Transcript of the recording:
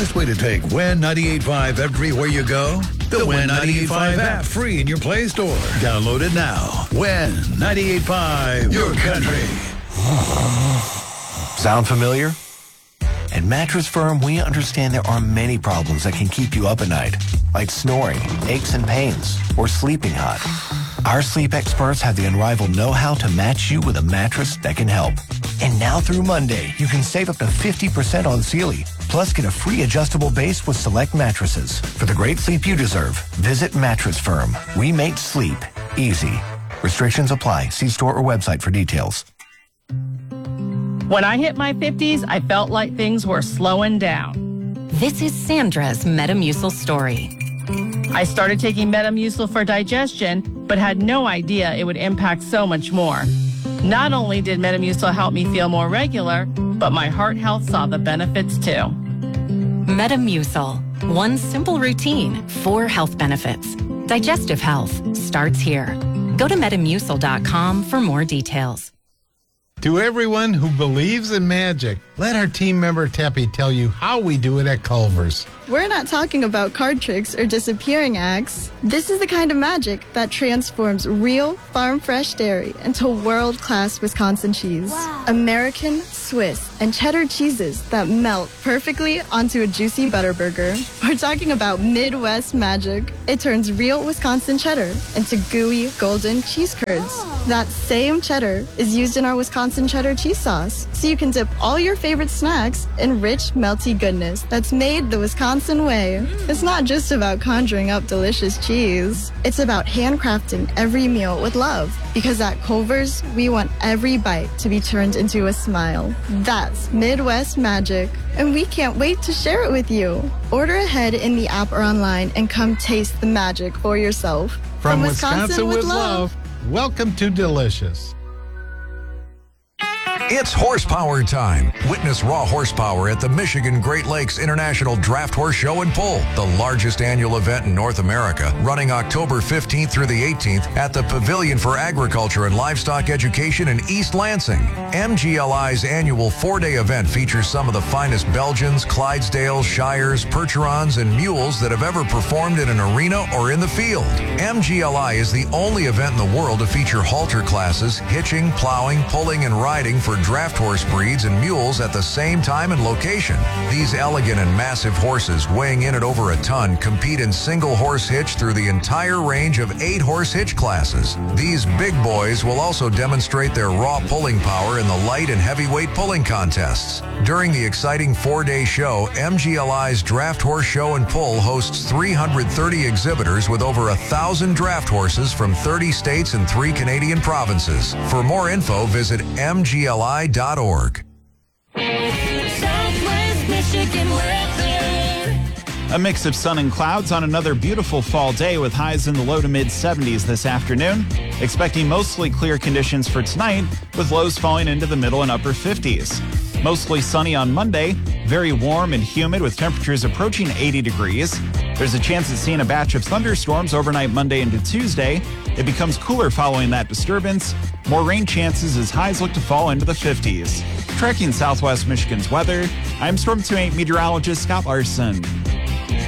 best way to take Win 98.5 everywhere you go? The Win 98.5 app, free in your Play Store. Download it now. Win 98.5, your country. Sound familiar? At Mattress Firm, we understand there are many problems that can keep you up at night, like snoring, aches and pains, or sleeping hot. Our sleep experts have the unrivaled know-how to match you with a mattress that can help. And now through Monday, you can save up to 50% on Sealy. Plus, get a free adjustable base with select mattresses. For the great sleep you deserve, visit Mattress Firm. We make sleep easy. Restrictions apply. See store or website for details. When I hit my 50s, I felt like things were slowing down. This is Sandra's Metamucil story. I started taking Metamucil for digestion, but had no idea it would impact so much more. Not only did Metamucil help me feel more regular, but my heart health saw the benefits too. Metamucil. One simple routine, 4 health benefits. Digestive health starts here. Go to Metamucil.com for more details. To everyone who believes in magic, let our team member Teppy tell you how we do it at Culver's. We're not talking about card tricks or disappearing acts. This is the kind of magic that transforms real farm-fresh dairy into world-class Wisconsin cheese. Wow. American, Swiss, and cheddar cheeses that melt perfectly onto a juicy butter burger. We're talking about Midwest magic. It turns real Wisconsin cheddar into gooey, golden cheese curds. Oh. That same cheddar is used in our Wisconsin cheddar cheese sauce, so you can dip all your favorite snacks in rich, melty goodness that's made the Wisconsin way. It's not just about conjuring up delicious cheese. It's about handcrafting every meal with love. Because at Culver's, we want every bite to be turned into a smile. That's Midwest magic, and we can't wait to share it with you. Order ahead in the app or online and come taste the magic for yourself. From Wisconsin with love, welcome to Delicious. It's horsepower time. Witness raw horsepower at the Michigan Great Lakes International Draft Horse Show and Pull, the largest annual event in North America, running October 15th through the 18th at the Pavilion for Agriculture and Livestock Education in East Lansing. MGLI's annual 4-day event features some of the finest Belgians, Clydesdales, Shires, Percherons, and mules that have ever performed in an arena or in the field. MGLI is the only event in the world to feature halter classes, hitching, plowing, pulling, and riding for draft horse breeds and mules at the same time and location. These elegant and massive horses, weighing in at over a ton, compete in single horse hitch through the entire range of 8 horse hitch classes. These big boys will also demonstrate their raw pulling power in the light and heavyweight pulling contests. During the exciting 4-day show, MGLI's Draft Horse Show and Pull hosts 330 exhibitors with over 1,000 draft horses from 30 states and 3 Canadian provinces. For more info, visit MGLI.org. Southwest Michigan weather. A mix of sun and clouds on another beautiful fall day with highs in the low to mid 70s this afternoon. Expecting mostly clear conditions for tonight with lows falling into the middle and upper 50s. Mostly sunny on Monday, very warm and humid with temperatures approaching 80 degrees. There's a chance of seeing a batch of thunderstorms overnight Monday into Tuesday. It becomes cooler following that disturbance. More rain chances as highs look to fall into the 50s. Tracking Southwest Michigan's weather, I'm Storm 28 meteorologist Scott Larson.